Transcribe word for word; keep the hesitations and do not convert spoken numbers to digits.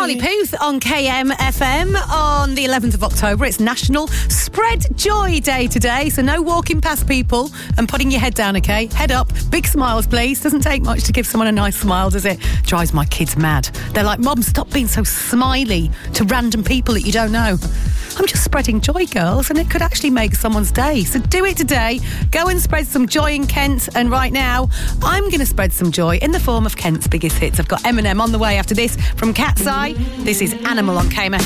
Charlie Puth on K M F M on the eleventh of October. It's National Spread Joy Day today, so no walking past people and putting your head down, OK? Head up, big smiles, please. Doesn't take much to give someone a nice smile, does it? Drives my kids mad. They're like, Mum, stop being so smiley to random people that you don't know. I'm just spreading joy, girls, and it could actually make someone's day. So do it today. Go and spread some joy in Kent. And right now, I'm going to spread some joy in the form of Kent's biggest hits. I've got Eminem on the way after this from Cat's Eye. This is Animal on K M F.